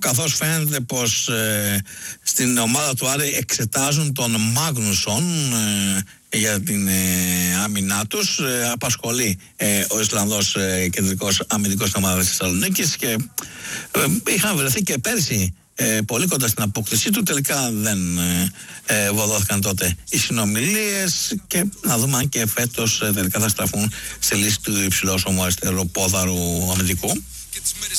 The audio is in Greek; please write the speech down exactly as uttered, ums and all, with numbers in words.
καθώς φαίνεται πως ε, στην ομάδα του Άρη εξετάζουν τον Μάγνουσον ε, για την ε, άμυνά τους. Ε, απασχολεί ε, ο Ισλανδός ε, κεντρικός αμυντικός της ομάδας της Θεσσαλονίκης και ε, είχαν βρεθεί και πέρσι ε, πολύ κοντά στην απόκτησή του. Τελικά δεν ε, ε, βοδόθηκαν τότε οι συνομιλίες και να δούμε αν και φέτος ε, τελικά θα στραφούν σε λύση του υψηλόσωμου αριστεροπόδαρου αμυντικού.